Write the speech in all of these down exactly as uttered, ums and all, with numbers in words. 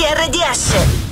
R D S.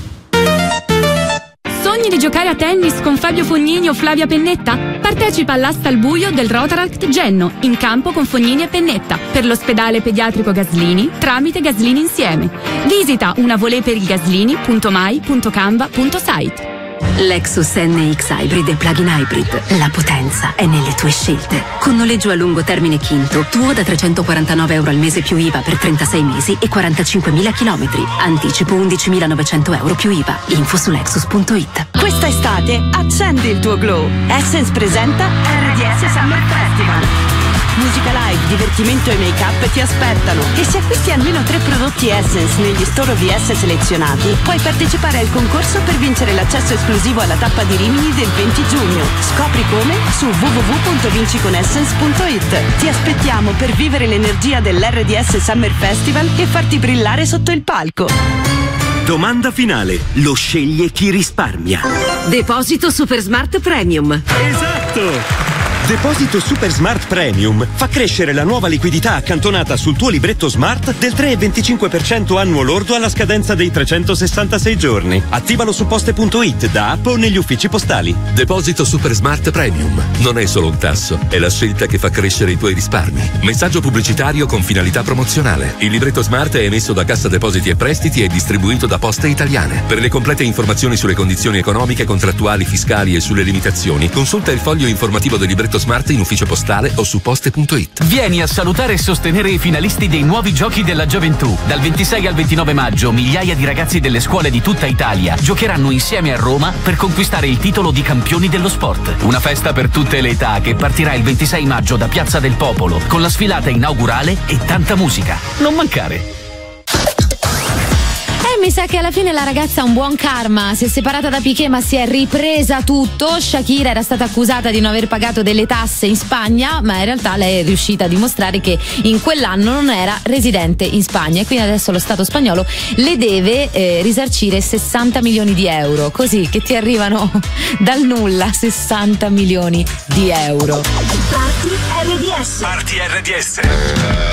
Sogni di giocare a tennis con Fabio Fognini o Flavia Pennetta? Partecipa all'asta al buio del Rotaract Genno, in campo con Fognini e Pennetta, per l'ospedale pediatrico Gaslini, tramite Gaslini Insieme. Visita una volée per il gaslini punto mai punto canva punto site. Lexus N X Hybrid e Plug-in Hybrid. La potenza è nelle tue scelte. Con noleggio a lungo termine Quinto, tuo da trecentoquarantanove euro al mese più I V A per trentasei mesi e quarantacinquemila chilometri. Anticipo undicimilanovecento euro più I V A. Info su lexus punto it. Questa estate accendi il tuo glow. Essence presenta R D S Summer Festival. Musica live, divertimento e make-up ti aspettano. E se acquisti almeno tre prodotti Essence negli store O V S selezionati, puoi partecipare al concorso per vincere l'accesso esclusivo alla tappa di Rimini del venti giugno. Scopri come su w w w punto vinci con essence punto it. Ti aspettiamo per vivere l'energia dell'R D S Summer Festival e farti brillare sotto il palco. Domanda finale. Lo sceglie chi risparmia. Deposito Super Smart Premium. Esatto! Deposito Super Smart Premium fa crescere la nuova liquidità accantonata sul tuo libretto Smart del tre virgola venticinque per cento annuo lordo alla scadenza dei trecentosessantasei giorni. Attivalo su poste punto it, da app o negli uffici postali. Deposito Super Smart Premium non è solo un tasso, è la scelta che fa crescere i tuoi risparmi. Messaggio pubblicitario con finalità promozionale. Il libretto Smart è emesso da Cassa Depositi e Prestiti e distribuito da Poste Italiane. Per le complete informazioni sulle condizioni economiche, contrattuali, fiscali e sulle limitazioni, consulta il foglio informativo del libretto Smart in ufficio postale o su poste punto it. Vieni a salutare e sostenere i finalisti dei nuovi giochi della gioventù. Dal ventisei al ventinove maggio migliaia di ragazzi delle scuole di tutta Italia giocheranno insieme a Roma per conquistare il titolo di campioni dello sport. Una festa per tutte le età che partirà il ventisei maggio da Piazza del Popolo con la sfilata inaugurale e tanta musica. Non mancare. Mi sa che alla fine la ragazza ha un buon karma, si è separata da Piqué ma si è ripresa tutto. Shakira era stata accusata di non aver pagato delle tasse in Spagna, ma in realtà lei è riuscita a dimostrare che in quell'anno non era residente in Spagna e quindi adesso lo Stato spagnolo le deve eh, risarcire sessanta milioni di euro, così che ti arrivano dal nulla sessanta milioni di euro. Party R D S. Party R D S.